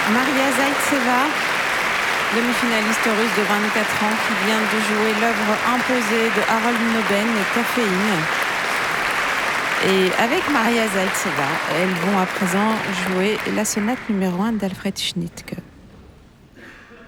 Maria Zaïtseva, demi-finaliste russe de 24 ans qui vient de jouer l'œuvre imposée de Harold Noben, Caféine. Et avec Maria Zaïtseva, elles vont à présent jouer la sonate numéro 1 d'Alfred Schnittke.